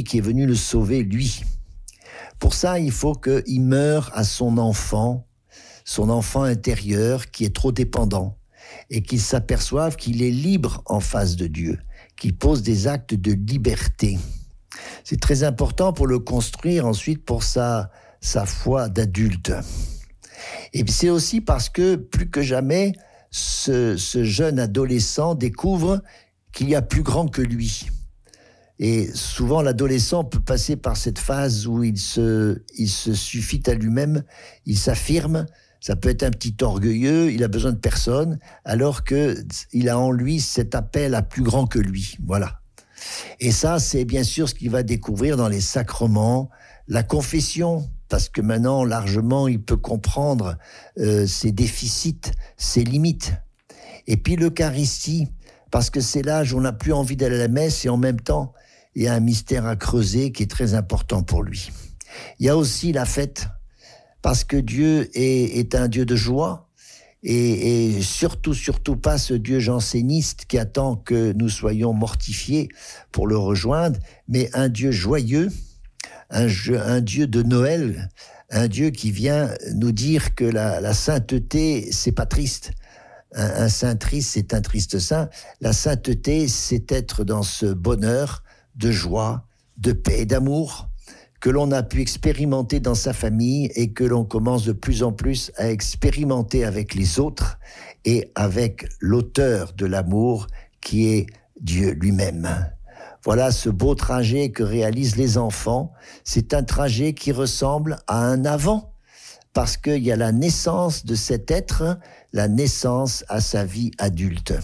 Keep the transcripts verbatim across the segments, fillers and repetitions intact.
lui qui est venu le sauver, lui. Pour ça, il faut qu'il meure à son enfant, son enfant intérieur qui est trop dépendant, et qu'il s'aperçoive qu'il est libre en face de Dieu, qu'il pose des actes de liberté. C'est très important pour le construire ensuite pour sa, sa foi d'adulte. Et puis c'est aussi parce que, plus que jamais, ce, ce jeune adolescent découvre qu'il y a plus grand que lui. Et souvent, l'adolescent peut passer par cette phase où il se, il se suffit à lui-même, il s'affirme, ça peut être un petit orgueilleux, il a besoin de personne, alors qu'il a en lui cet appel à plus grand que lui. Voilà. Et ça, c'est bien sûr ce qu'il va découvrir dans les sacrements, la confession, parce que maintenant, largement, il peut comprendre euh, ses déficits, ses limites. Et puis l'Eucharistie, parce que c'est l'âge où on n'a plus envie d'aller à la messe et en même temps, il y a un mystère à creuser qui est très important pour lui. Il y a aussi la fête, parce que Dieu est, est un Dieu de joie, et, et surtout, surtout pas ce Dieu janséniste qui attend que nous soyons mortifiés pour le rejoindre, mais un Dieu joyeux, un, un Dieu de Noël, un Dieu qui vient nous dire que la, la sainteté, c'est pas triste. Un, un saint triste, c'est un triste saint. La sainteté, c'est être dans ce bonheur de joie, de paix, d'amour que l'on a pu expérimenter dans sa famille et que l'on commence de plus en plus à expérimenter avec les autres et avec l'auteur de l'amour qui est Dieu lui-même. Voilà ce beau trajet que réalisent les enfants. C'est un trajet qui ressemble à un avant, parce qu'il y a la naissance de cet être, la naissance à sa vie adulte.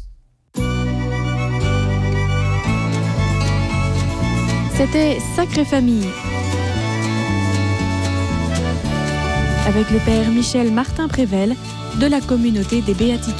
C'était Sacrée Famille, avec le père Michel Martin-Prével de la communauté des Béatiques.